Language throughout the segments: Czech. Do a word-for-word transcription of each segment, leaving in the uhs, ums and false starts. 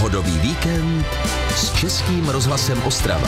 Pohodový víkend s Českým rozhlasem Ostrava.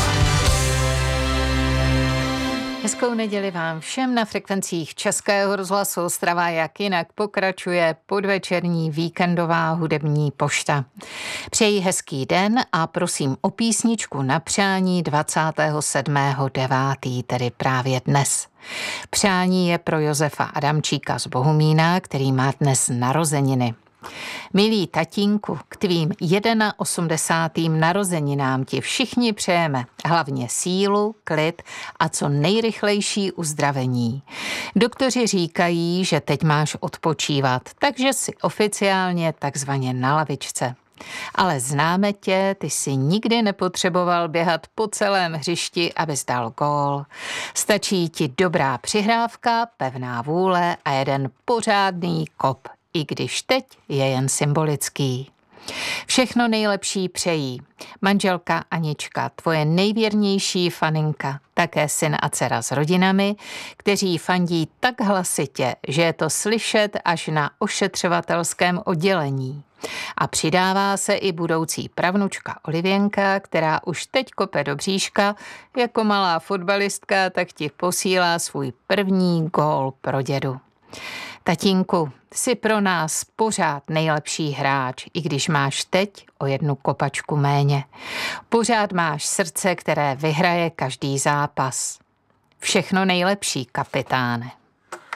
Hezkou neděli vám všem na frekvencích Českého rozhlasu Ostrava, jak jinak pokračuje podvečerní víkendová hudební pošta. Přeji hezký den a prosím o písničku na přání dvacátého sedmého devátého tedy právě dnes. Přání je pro Josefa Adamčíka z Bohumína, který má dnes narozeniny. Milý tatínku, k tvým osmdesátým narozeninám ti všichni přejeme hlavně sílu, klid a co nejrychlejší uzdravení. Doktoři říkají, že teď máš odpočívat, takže si oficiálně takzvaně na lavičce. Ale známe tě, ty si nikdy nepotřeboval běhat po celém hřišti, abys dal gól. Stačí ti dobrá přihrávka, pevná vůle a jeden pořádný kop, i když teď je jen symbolický. Všechno nejlepší přejí manželka Anička, tvoje nejvěrnější faninka, také syn a dcera s rodinami, kteří fandí tak hlasitě, že je to slyšet až na ošetřovatelském oddělení. A přidává se i budoucí pravnučka Olivěnka, která už teď kope do bříška, jako malá fotbalistka, tak ti posílá svůj první gól pro dědu. Tatínku, jsi pro nás pořád nejlepší hráč, i když máš teď o jednu kopačku méně. Pořád máš srdce, které vyhraje každý zápas. Všechno nejlepší, kapitáne.